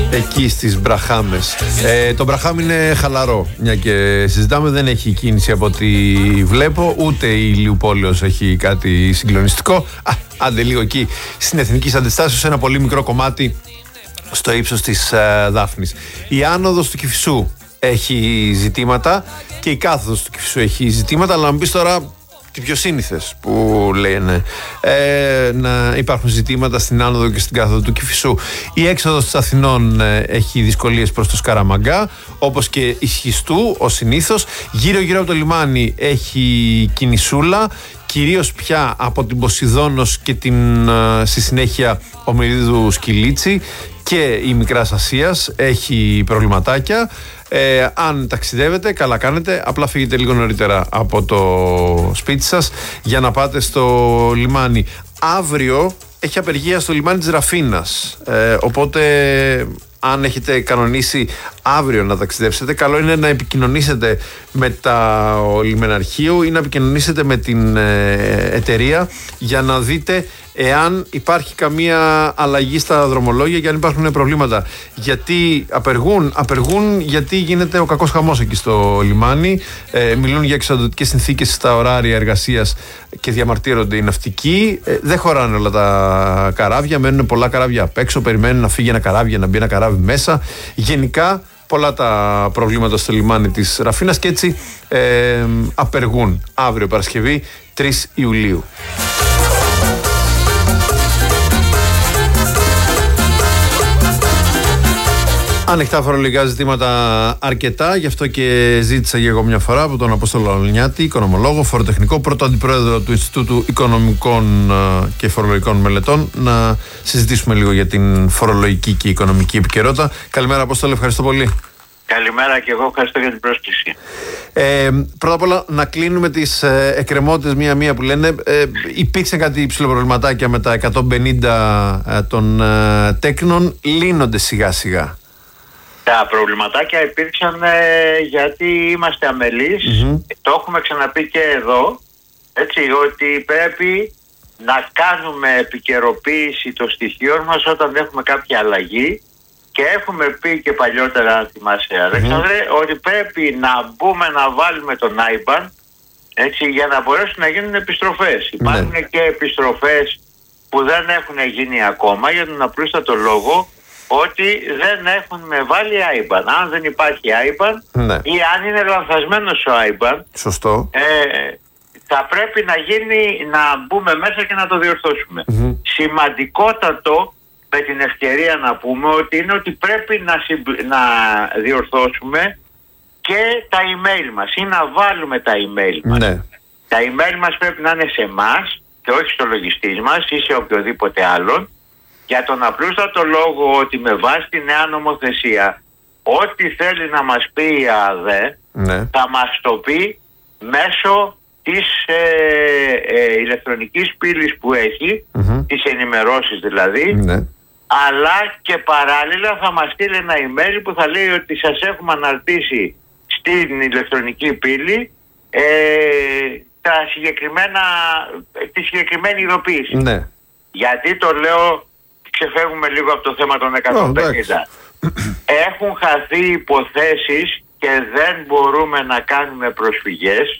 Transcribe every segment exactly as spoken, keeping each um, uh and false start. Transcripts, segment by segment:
εκεί στις Μπραχάμες. Ε, το Μπραχάμ είναι χαλαρό, μια και συζητάμε, δεν έχει κίνηση από ό,τι βλέπω, ούτε η Ηλιουπόλεως έχει κάτι συγκλονιστικό. Α, άντε λίγο εκεί στην Εθνικής Αντιστάσεως, ένα πολύ μικρό κομμάτι στο ύψος της ε, Δάφνης. Η άνοδος του Κηφισού έχει ζητήματα και η κάθοδος του Κηφισού έχει ζητήματα, αλλά να μου πεις τώρα τι πιο σύνηθες που λένε ε, να υπάρχουν ζητήματα στην άνοδο και στην κάθοδο του Κηφισού. Η έξοδος της Αθηνών ε, έχει δυσκολίες προς το Σκαραμαγκά, όπως και η Σχιστού ως συνήθως. Γύρω γύρω από το λιμάνι έχει κινησούλα, κυρίως πια από την Ποσειδώνος και την, ε, στη συνέχεια Ομηρίδου Σκυλίτσι, και η Μικράς Ασίας έχει προβληματάκια. Ε, αν ταξιδεύετε, καλά κάνετε, απλά φύγετε λίγο νωρίτερα από το σπίτι σας για να πάτε στο λιμάνι. Αύριο έχει απεργία στο λιμάνι της Ραφίνας, ε, οπότε αν έχετε κανονίσει αύριο να ταξιδέψετε, καλό είναι να επικοινωνήσετε με το λιμεναρχείο ή να επικοινωνήσετε με την ε, εταιρεία για να δείτε εάν υπάρχει καμία αλλαγή στα δρομολόγια και αν υπάρχουν προβλήματα. Γιατί απεργούν, απεργούν γιατί γίνεται ο κακός χαμός εκεί στο λιμάνι. Ε, μιλούν για εξαντλητικές συνθήκες στα ωράρια εργασίας και διαμαρτύρονται οι ναυτικοί. Ε, δεν χωράνε όλα τα καράβια, μένουν πολλά καράβια απ' έξω, περιμένουν να φύγει ένα καράβι, να μπει ένα καράβι μέσα. Γενικά πολλά τα προβλήματα στο λιμάνι της Ραφίνας και έτσι ε, απεργούν αύριο Παρασκευή τρεις Ιουλίου. Ανοιχτά φορολογικά ζητήματα αρκετά, γι' αυτό και ζήτησα και εγώ μια φορά από τον Απόστολο Αλονιάτη, οικονομολόγο, φοροτεχνικό, πρώτο αντιπρόεδρο του Ινστιτούτου Οικονομικών και Φορολογικών Μελετών, να συζητήσουμε λίγο για την φορολογική και οικονομική επικαιρότητα. Καλημέρα, Απόστολο, ευχαριστώ πολύ. Καλημέρα και εγώ, ευχαριστώ για την πρόσκληση. Ε, πρώτα απ' όλα να κλείνουμε τις ε, εκκρεμότητες μία-μία που λένε. Ε, υπήρξαν κάτι υψηλό προβληματάκια με τα εκατόν πενήντα ε, των ε, τέκνων, λύνονται σιγά-σιγά. Τα προβληματάκια υπήρξαν ε, γιατί είμαστε αμελείς. Mm-hmm. Το έχουμε ξαναπεί και εδώ, έτσι, ότι πρέπει να κάνουμε επικαιροποίηση των στοιχείων μας όταν έχουμε κάποια αλλαγή, και έχουμε πει και παλιότερα, αν θυμάσαι, mm-hmm. Αλέξανδρε, ότι πρέπει να μπούμε να βάλουμε τον άι μπαν, έτσι, για να μπορέσουν να γίνουν επιστροφές. Mm-hmm. Υπάρχουν και επιστροφές που δεν έχουν γίνει ακόμα, για τον απλούστατο λόγο ότι δεν έχουν βάλει άι μπαν. Αν δεν υπάρχει άι μπαν, ναι, ή αν είναι λανθασμένος ο άι μπαν, σωστό, ε, θα πρέπει να γίνει, να μπούμε μέσα και να το διορθώσουμε. Mm-hmm. Σημαντικότατο με την ευκαιρία να πούμε ότι είναι ότι πρέπει να, συμπ... να διορθώσουμε και τα email μας ή να βάλουμε τα email μας. Ναι. Τα email μας πρέπει να είναι σε εμάς και όχι στο λογιστή μας ή σε οποιοδήποτε άλλον, για τον απλούστατο λόγο ότι με βάση τη νέα νομοθεσία ό,τι θέλει να μας πει η ΑΔΕ, ναι, θα μας το πει μέσω της ε, ε, ηλεκτρονικής πύλης που έχει, mm-hmm. τις ενημερώσεις δηλαδή, ναι, αλλά και παράλληλα θα μας στείλει ένα email που θα λέει ότι σας έχουμε αναρτήσει στην ηλεκτρονική πύλη ε, τα συγκεκριμένα, τη συγκεκριμένη ειδοποίηση. Ναι. Γιατί το λέω, ξεφεύγουμε λίγο από το θέμα των εκατόν πενήντα. Oh, έχουν χαθεί υποθέσεις και δεν μπορούμε να κάνουμε προσφυγές.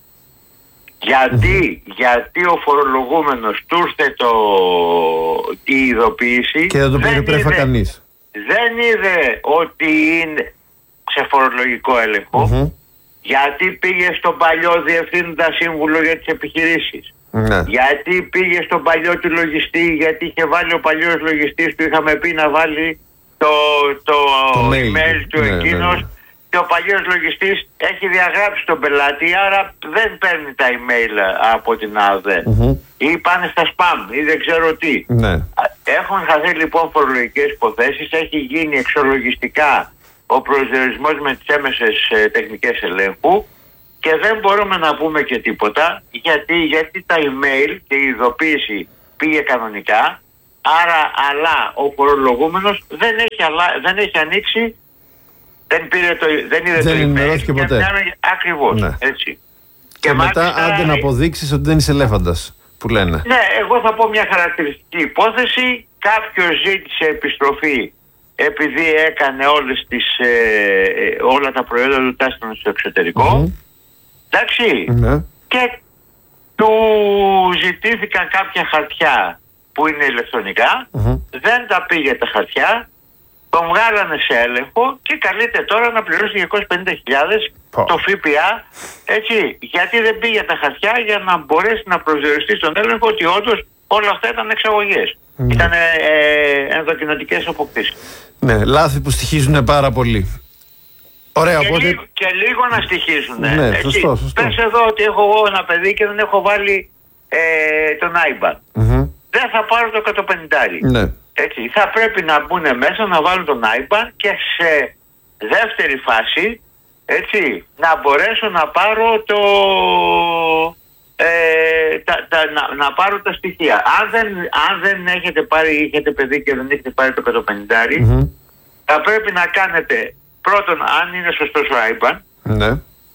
Γιατί, mm-hmm. γιατί ο φορολογούμενος του ήρθε το, η ειδοποίηση και δεν το πήρε κανείς. Δεν είδε ότι είναι σε φορολογικό έλεγχο, mm-hmm. γιατί πήγε στον παλιό διευθύνοντα σύμβουλο για τις επιχειρήσεις. Ναι. Γιατί πήγε στον παλιό του λογιστή, γιατί είχε βάλει ο παλιός λογιστής του, είχαμε πει να βάλει το, το, το email, email του, ναι, εκείνος, ναι, ναι. Και ο παλιός λογιστής έχει διαγράψει τον πελάτη, άρα δεν παίρνει τα email από την ΑΔΕ. Mm-hmm. Ή πάνε στα spam ή δεν ξέρω τι. Ναι. Έχουν χαθεί λοιπόν φορολογικές υποθέσεις, έχει γίνει εξολογιστικά ο προσδιορισμός με τις έμεσες ε, τεχνικές ελέγχου και δεν μπορούμε να πούμε και τίποτα γιατί, γιατί τα email και η ειδοποίηση πήγε κανονικά, άρα αλλά ο φορολογούμενος δεν έχει, αλα, δεν έχει ανοίξει, δεν, πήρε το, δεν είδε δεν το email και ποτέ. Ακριβώς, ναι. Έτσι. Και, και μετά μάλιστα, άντε να αποδείξεις ότι δεν είσαι ελέφαντας που λένε. Ναι, εγώ θα πω μια χαρακτηριστική υπόθεση. Κάποιος ζήτησε επιστροφή επειδή έκανε όλες τις, ε, όλα τα προϊόντα του τάστηκαν στο εξωτερικό. Mm-hmm. Εντάξει. Mm-hmm. Και του ζητήθηκαν κάποια χαρτιά που είναι ηλεκτρονικά, mm-hmm. δεν τα πήγε τα χαρτιά, τον βγάλανε σε έλεγχο και καλείται τώρα να πληρώσει διακόσιες πενήντα χιλιάδες oh. το ΦΠΑ, έτσι, γιατί δεν πήγε τα χαρτιά για να μπορέσει να προσδιοριστεί στον έλεγχο ότι όντως όλα αυτά ήταν εξαγωγές. Mm. Ήταν ε, ενδοκοινοτικές αποκτήσεις. Ναι, λάθη που στοιχίζουν πάρα πολύ. Ωραία, και, οπότε... λίγο, και λίγο να στοιχίζουν. Ναι, έτσι. Σωστό, σωστό. Πες εδώ ότι έχω εγώ ένα παιδί και δεν έχω βάλει ε, τον άιμπαν. Mm-hmm. Δεν θα πάρω το εκατόν πενήντα. Ναι. Έτσι, θα πρέπει να μπουν μέσα, να βάλουν τον άιμπαν και σε δεύτερη φάση, έτσι, να μπορέσω να πάρω το... Ε, τα, τα, να, να πάρω τα στοιχεία. Αν δεν, αν δεν έχετε πάρει, έχετε παιδί και δεν έχετε πάρει το εκατόν πενήντα, mm-hmm. θα πρέπει να κάνετε πρώτον αν είναι σωστός ο άιμπαν, ναι.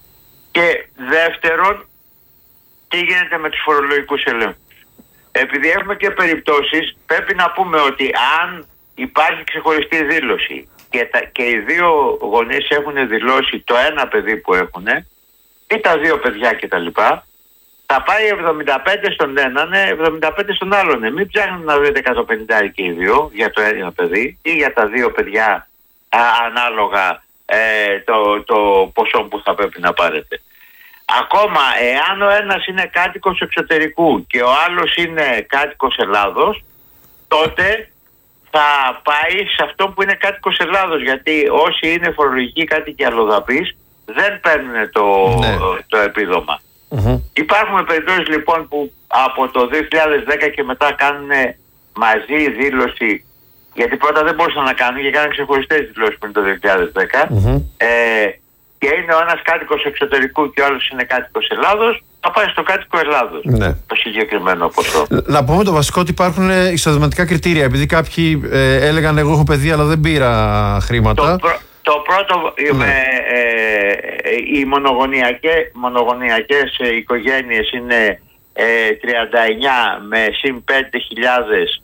και δεύτερον τι γίνεται με τους φορολογικούς ελέγχους. Επειδή έχουμε και περιπτώσεις, πρέπει να πούμε ότι αν υπάρχει ξεχωριστή δήλωση και, τα, και οι δύο γονείς έχουν δηλώσει το ένα παιδί που έχουν ή τα δύο παιδιά κτλ, θα πάει εβδομήντα πέντε στον έναν, εβδομήντα πέντε στον άλλον. Μην ψάχνετε να δείτε εκατόν πενήντα και οι δύο για το ένα παιδί ή για τα δύο παιδιά α, ανάλογα ε, το, το ποσό που θα πρέπει να πάρετε. Ακόμα εάν ο ένας είναι κάτοικος εξωτερικού και ο άλλος είναι κάτοικος Ελλάδος, τότε θα πάει σε αυτό που είναι κάτοικος Ελλάδος, γιατί όσοι είναι φορολογικοί κάτοικοι αλλοδαπής δεν παίρνουν το, ναι. το επίδομα. Mm-hmm. Υπάρχουν περιπτώσεις λοιπόν που από το δύο χιλιάδες δέκα και μετά κάνουν μαζί δήλωση, γιατί πρώτα δεν μπορούσαν να κάνουν και κάνουν ξεχωριστές δηλώσεις πριν το δύο χιλιάδες δέκα, mm-hmm. ε, και είναι ο ένας κάτοικος εξωτερικού και ο άλλος είναι κάτοικος Ελλάδος, θα πάει στο κάτοικο Ελλάδος, ναι. το συγκεκριμένο ποσό. Να πούμε το βασικό ότι υπάρχουν εισοδηματικά κριτήρια, επειδή κάποιοι ε, έλεγαν εγώ έχω παιδί αλλά δεν πήρα χρήματα. Το, προ, το πρώτο, ναι. με, ε, οι μονογονιακές, μονογονιακές οικογένειες είναι ε, τριάντα εννιά με συν πέντε χιλιάδες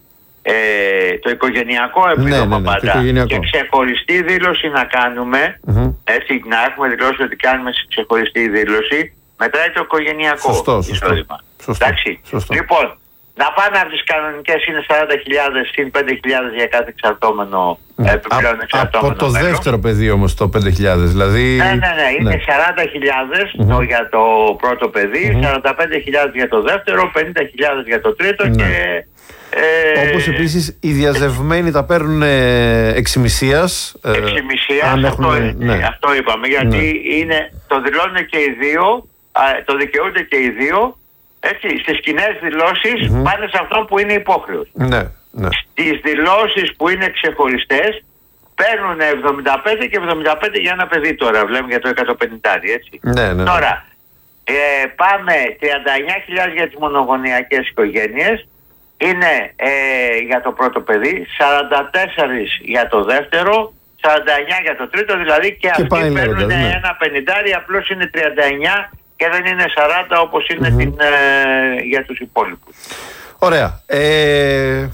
ε, το οικογενειακό επίδομα, ναι, ναι, ναι, πάντα, οικογενειακό. Και ξεχωριστή δήλωση να κάνουμε, mm-hmm. έτσι, να έχουμε δηλώσει ότι κάνουμε ξεχωριστή δήλωση, μετράει το οικογενειακό σωστό, εισόδημα. Σωστό, Εντάξει. σωστό. Λοιπόν, να πάνε από τις κανονικές είναι σαράντα χιλιάδες συν πέντε χιλιάδες για κάθε εξαρτώμενο, mm. επιπλέον εξαρτώμενο. Από το μέλο. Δεύτερο παιδί όμως το πέντε χιλιάδες, δηλαδή... Ναι, ναι, ναι, είναι ναι. σαράντα χιλιάδες mm-hmm. το, για το πρώτο παιδί, mm-hmm. σαράντα πέντε χιλιάδες για το δεύτερο, πενήντα χιλιάδες για το τρίτο ναι. και... Ε, όπως επίσης οι διαζευμένοι τα παίρνουν εξημισίας. Εξημισίας, αυτό, έχουν, ναι. αυτό είπαμε, γιατί ναι. είναι, το δηλώνουν και οι δύο, το δικαιούνται και οι δύο, έτσι, στις κοινές δηλώσεις mm-hmm. πάνε σε αυτό που είναι υπόχρεος. Ναι, ναι. Στις δηλώσεις που είναι ξεχωριστές παίρνουν εβδομήντα πέντε και εβδομήντα πέντε για ένα παιδί τώρα, βλέπουμε για το εκατόν πενήντα, έτσι. Ναι, ναι. Τώρα, ε, πάμε τριάντα εννιά χιλιάδες για τις μονογονιακές οικογένειες, είναι ε, για το πρώτο παιδί, σαράντα τέσσερα για το δεύτερο, σαράντα εννιά για το τρίτο, δηλαδή και, και αυτοί παίρνουν ναι. ένα πενηντάρι, απλώς είναι τριάντα εννιά και δεν είναι σαράντα όπως είναι mm-hmm. την, ε, για τους υπόλοιπους. Ωραία. Ε,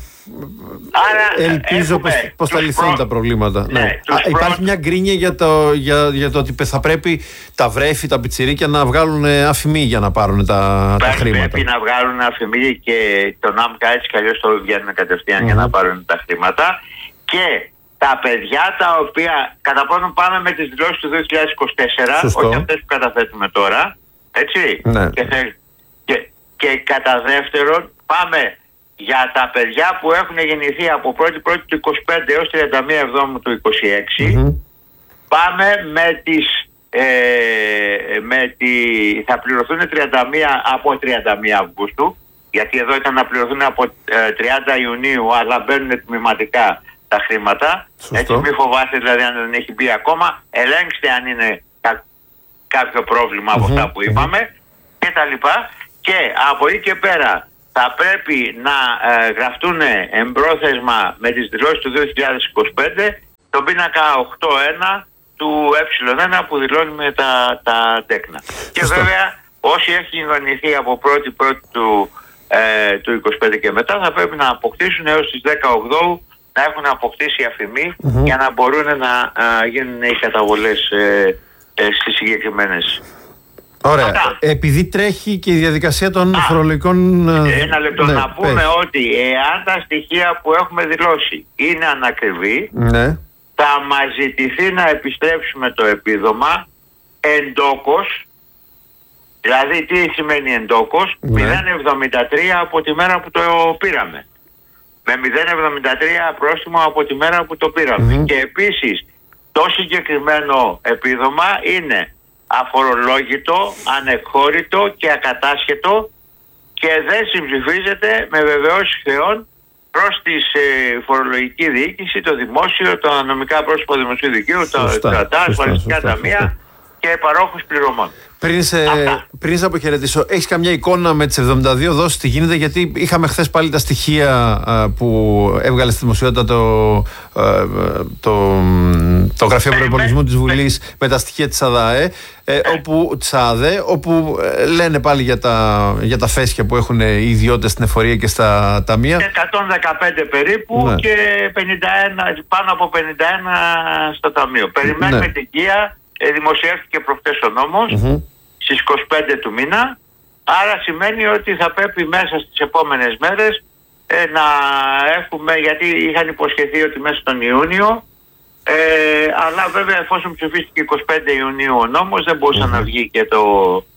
Άρα, ελπίζω πως, πως θα λυθούν προ... τα προβλήματα. Ναι, ναι. Α, προ... Υπάρχει μια γκρίνια για το, για, για το ότι θα πρέπει τα βρέφη, τα πιτσιρίκια να βγάλουν αφημί για να πάρουν τα, τα χρήματα. Πρέπει να βγάλουν αφημί και το ΝΑΜΚΑ έτσι κι αλλιώς το βγαίνουν κατευθείαν mm-hmm. για να πάρουν τα χρήματα. Και τα παιδιά τα οποία κατά πρώτον πάμε με τις δηλώσεις του δύο χιλιάδες είκοσι τέσσερα, σωστό. Όχι αυτές που καταθέτουμε τώρα, έτσι. Ναι. Και, και, και κατά δεύτερον πάμε για τα παιδιά που έχουν γεννηθεί από πρώτη πρώτη του είκοσι πέντε έως τριάντα μία Εβδόμου του είκοσι έξι, mm-hmm. πάμε με τις ε, με τη, θα πληρωθούν τριάντα μία από τριάντα μία Αυγούστου, γιατί εδώ ήταν να πληρωθούν από ε, τριάντα Ιουνίου, αλλά μπαίνουν τμηματικά τα χρήματα. Σωστό. Έτσι μη φοβάστε, δηλαδή αν δεν έχει μπει ακόμα, ελέγξτε αν είναι κα, κάποιο πρόβλημα mm-hmm. από αυτά που είπαμε mm-hmm. και τα λοιπά. Και από εκεί και πέρα θα πρέπει να ε, γραφτούν εμπρόθεσμα με τις δηλώσεις του δύο χιλιάδες είκοσι πέντε τον πίνακα οκτώ ένα του ε ένα που δηλώνει με τα, τα τέκνα. Και βέβαια όσοι έχουν γονηθεί από πρώτη πρώτη του, ε, του είκοσι πέντε και μετά θα πρέπει να αποκτήσουν έως τις δέκα Οκτώου να έχουν αποκτήσει αφημί mm-hmm. για να μπορούν να α, γίνουν οι καταβολές ε, ε, στις συγκεκριμένες. Ωραία. Αυτά. Επειδή τρέχει και η διαδικασία των Α, φορολογικών... Ένα λεπτό, ναι, να πούμε πες. Ότι εάν τα στοιχεία που έχουμε δηλώσει είναι ανακριβή, ναι, θα μας ζητηθεί να επιστρέψουμε το επίδομα εντόκως. Δηλαδή τι σημαίνει εντόκως? Ναι. μηδέν κόμμα εβδομήντα τρία από τη μέρα που το πήραμε. Με μηδέν κόμμα εβδομήντα τρία πρόστιμο από τη μέρα που το πήραμε. Mm-hmm. Και επίσης το συγκεκριμένο επίδομα είναι αφορολόγητο, ανεκχώρητο και ακατάσχετο και δεν συμψηφίζεται με βεβαιώσεις χρεών προς τη ε, φορολογική διοίκηση, το δημόσιο, τα νομικά πρόσωπα δημοσίου δικαίου, τα ασφαλιστικά ταμεία και παρόχους πληρωμών. Πριν σε, πριν σε αποχαιρετήσω, έχεις καμιά εικόνα με τις εβδομήντα δύο δόσεις τι γίνεται? Γιατί είχαμε χθες πάλι τα στοιχεία α, που έβγαλε στη δημοσιότητα το, α, το, το Γραφείο Προϋπολογισμού της Βουλής με τα στοιχεία της ΑΔΑΕ, ε, όπου, της ΑΔΕ, όπου ε, λένε πάλι για τα, για τα φέσια που έχουν οι ιδιώτες στην εφορία και στα ταμεία. εκατόν δεκαπέντε περίπου, ναι, και πενήντα ένα, πάνω από πενήντα ένα στο ταμείο. Περιμένουμε, ναι, την ΚΙΑ. Ε, δημοσιεύτηκε προχτές ο νόμος mm-hmm. στις είκοσι πέντε του μήνα, άρα σημαίνει ότι θα πρέπει μέσα στις επόμενες μέρες ε, να έχουμε, γιατί είχαν υποσχεθεί ότι μέσα στον Ιούνιο, ε, αλλά βέβαια εφόσον ψηφίστηκε είκοσι πέντε Ιουνίου ο νόμος δεν μπορούσε mm-hmm. να βγει και το,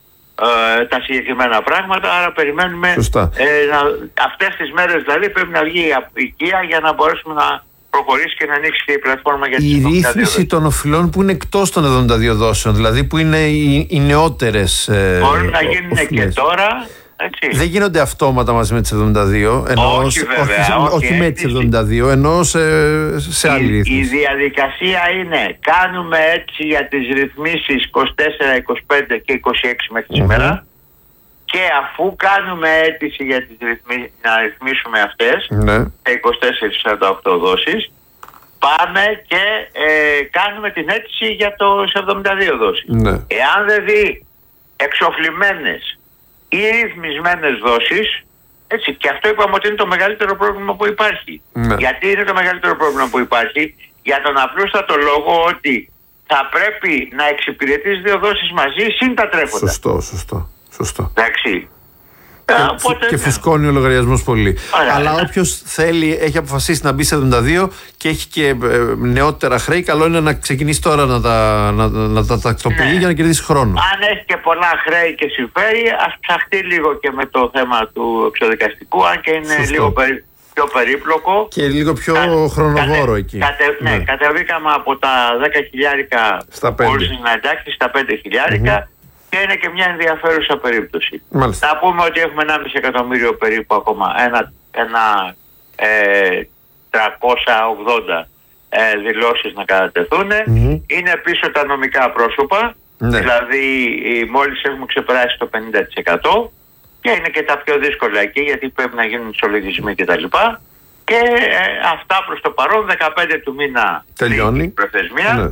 ε, τα συγκεκριμένα πράγματα, άρα περιμένουμε ε, να, αυτές τις μέρες δηλαδή πρέπει να βγει η ΚΙΑ για να μπορέσουμε να προχωρήσει και να ανοίξει και η πλατφόρμα για τις η ρύθμιση των οφειλών που είναι εκτός των εβδομήντα δύο δόσεων, δηλαδή που είναι οι, οι νεότερες ε, μπορούν να γίνουν οφειλές και τώρα, έτσι. Δεν γίνονται αυτόματα μαζί με τις εβδομήντα δύο, ενώ όχι, βέβαια, όχι, όχι, όχι με τις εβδομήντα δύο, ενώ σε, σε άλλη ρύθμιση. Η διαδικασία είναι κάνουμε έτσι για τις ρυθμίσεις είκοσι τέσσερα, είκοσι πέντε και είκοσι έξι μέχρι σήμερα, mm-hmm. και αφού κάνουμε αίτηση για τις ρυθμί... να ρυθμίσουμε αυτές, ναι, σε είκοσι τέσσερα σαράντα οκτώ δόσεις, πάμε και ε, κάνουμε την αίτηση για το εβδομήντα δύο δόσεις. Ναι. Εάν δεν δει εξοφλημένες ή ρυθμισμένες δόσεις, έτσι, και αυτό είπαμε ότι είναι το μεγαλύτερο πρόβλημα που υπάρχει. Ναι. Γιατί είναι το μεγαλύτερο πρόβλημα που υπάρχει? Για τον απλούστατο λόγο ότι θα πρέπει να εξυπηρετείς δύο δόσεις μαζί συν τα τρέχοντα. Σωστό, σωστό. Σωστό. Εντάξει. Και, Οπότε, και φουσκώνει ο λογαριασμός πολύ. Άρα, αλλά ναι, όποιος θέλει, έχει αποφασίσει να μπει σε εβδομήντα δύο και έχει και ε, νεότερα χρέη, καλό είναι να ξεκινήσει τώρα να τα, να, να τα τακτοποιεί, ναι, για να κερδίσει χρόνο. Αν έχει και πολλά χρέη και συμφέρει, ας ψαχτεί λίγο και με το θέμα του εξοδικαστικού, αν και είναι Σωστό. λίγο περί, πιο περίπλοκο. Και λίγο πιο κα, χρονοβόρο κατε, εκεί. Κατε, ναι, ναι, κατεβήκαμε από τα δέκα χιλιάρικα χωρίς να εντάξει στα πέντε χιλιάρικα. Mm-hmm. Και είναι και μια ενδιαφέρουσα περίπτωση. Μάλιστα. Να πούμε ότι έχουμε ενάμιση εκατομμύριο περίπου ακόμα, ένα, ένα ε, τριακόσια ογδόντα ε, δηλώσεις να κατατεθούν. Mm-hmm. Είναι πίσω τα νομικά πρόσωπα, ναι, δηλαδή μόλις έχουμε ξεπεράσει το πενήντα τοις εκατό και είναι και τα πιο δύσκολα εκεί γιατί πρέπει να γίνουν ισολογισμοί κτλ. Και ε, αυτά προς το παρόν, δεκαπέντε του μήνα τελειώνει η προθεσμία. Ναι.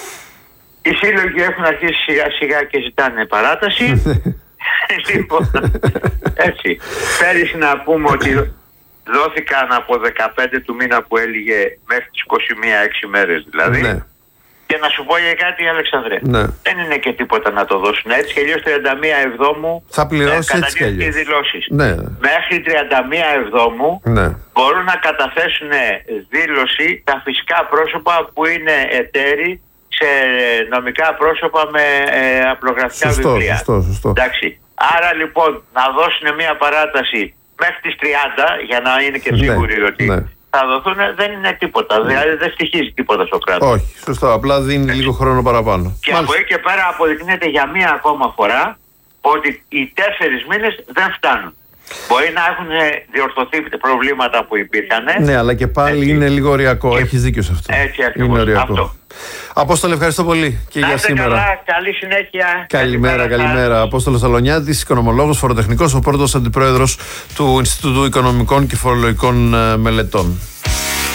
Οι σύλλογοι έχουν αρχίσει σιγά σιγά και ζητάνε παράταση. Λοιπόν, έτσι. Πέρυσι να πούμε ότι δόθηκαν από δεκαπέντε του μήνα που έλυγε μέχρι τις είκοσι μία, έξι μέρες δηλαδή. Ναι. Και να σου πω για κάτι, Αλεξανδρέ. Ναι. Δεν είναι και τίποτα να το δώσουν έτσι. Και αλλιώς τριάντα μία Εβδόμου θα πληρώσει έτσι και οι δηλώσεις. Ναι. Μέχρι τριάντα μία Εβδόμου, ναι, μπορούν να καταθέσουν δήλωση τα φυσικά πρόσωπα που είναι εταίροι σε νομικά πρόσωπα με ε, απλογραφικά σωστό, βιβλία. Σωστό, σωστό. Εντάξει. Άρα λοιπόν να δώσουν μια παράταση μέχρι τις τριάντα για να είναι και σίγουροι, ναι, ότι, ναι, θα δοθούν, δεν είναι τίποτα. Ναι. Δηλαδή δεν στοιχίζει τίποτα στο κράτος. Όχι, σωστό. Απλά δίνει έτσι λίγο χρόνο παραπάνω. Και Μάλιστα. από εκεί και πέρα αποδεικνύεται για μία ακόμα φορά ότι οι τέσσερις μήνες δεν φτάνουν. Μπορεί να έχουν διορθωθεί προβλήματα που υπήρχαν. Ναι, αλλά και πάλι έτσι είναι λίγο ωριακό. Και... Έχεις δίκιο σε αυτό. Έτσι ακριβώς. Αυτό. Απόστολε, ευχαριστώ πολύ και να για σήμερα. Καλά, καλή συνέχεια. Καλημέρα, καλημέρα. καλημέρα. Απόστολος Αλονιάδης, οικονομολόγος, φοροτεχνικός, ο πρώτος αντιπρόεδρος του Ινστιτούτου Οικονομικών και Φορολογικών Μελετών.